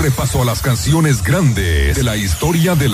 repaso a las canciones grandes de la historia de la